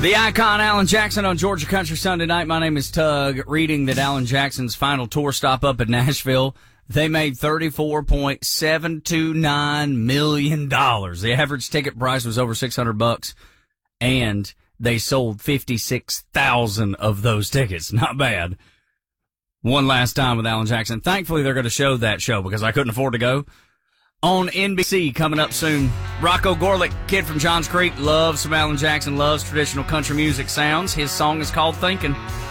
The icon Alan Jackson on Georgia Country Sunday night. My name is Tug. Reading that Alan Jackson's final tour stop up in Nashville, they made $34.729 million. The average ticket price was over $600, and they sold 56,000 of those tickets. Not bad. One last time with Alan Jackson. Thankfully, they're going to show that show because I couldn't afford to go. On NBC coming up soon. Rocco Gorlick, kid from Johns Creek, loves some Alan Jackson, loves traditional country music sounds. His song is called Thinkin'.